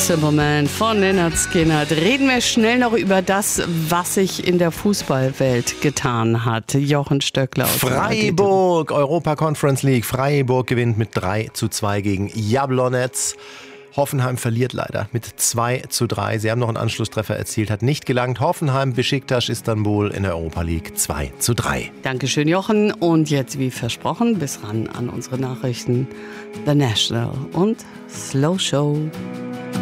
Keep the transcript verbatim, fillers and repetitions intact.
Simple Man von Lynyrd Skynyrd. Reden wir schnell noch über das, was sich in der Fußballwelt getan hat. Jochen Stöckler. Aus Freiburg, Europa Conference League. Freiburg gewinnt mit drei zu zwei gegen Jablonec. Hoffenheim verliert leider mit zwei zu drei. Sie haben noch einen Anschlusstreffer erzielt, hat nicht gelangt. Hoffenheim, Besiktas, Istanbul in der Europa League zwei zu drei. Dankeschön, Jochen. Und jetzt, wie versprochen, bis ran an unsere Nachrichten. The National und Slow Show.